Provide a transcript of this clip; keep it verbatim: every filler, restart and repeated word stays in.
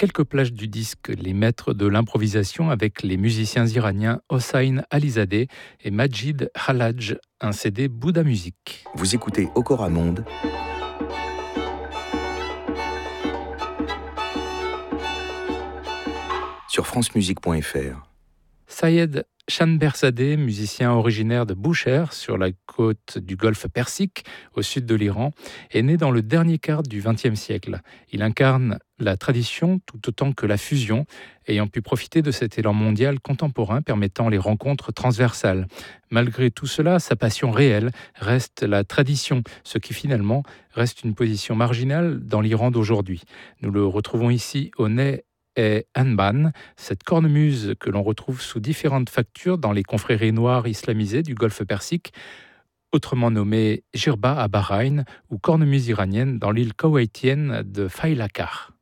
quelques plages du disque, les maîtres de l'improvisation avec les musiciens iraniens Hossein Alizadeh et Majid Khalaj, un C D Bouddha Music. Vous écoutez Okora Monde sur francemusique point f r. Sayed Shanberzadeh, musicien originaire de Boucher, sur la côte du golfe Persique, au sud de l'Iran, est né dans le dernier quart du vingtième siècle. Il incarne la tradition tout autant que la fusion, ayant pu profiter de cet élan mondial contemporain permettant les rencontres transversales. Malgré tout cela, sa passion réelle reste la tradition, ce qui finalement reste une position marginale dans l'Iran d'aujourd'hui. Nous le retrouvons ici au nez et Anban, cette cornemuse que l'on retrouve sous différentes factures dans les confréries noires islamisées du golfe Persique, autrement nommée Jirba à Bahreïn ou cornemuse iranienne dans l'île koweïtienne de Failakar.